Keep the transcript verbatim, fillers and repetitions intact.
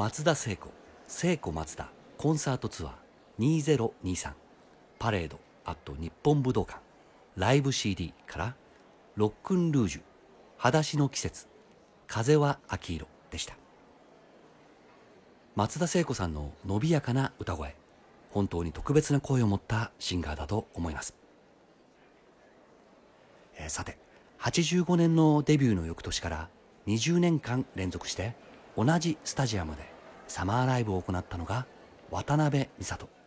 松田聖子聖子松田コンサートツアーにせんにじゅうさんパレードアット日本武道館ライブ シーディー からロックンルージュ裸足の季節風は秋色でした。松田聖子さんの伸びやかな歌声、本当に特別な声を持ったシンガーだと思います。えー、さてはちじゅうごねんのデビューの翌年からにじゅうねんかん連続して同じスタジアムでサマーライブを行ったのが渡辺美里。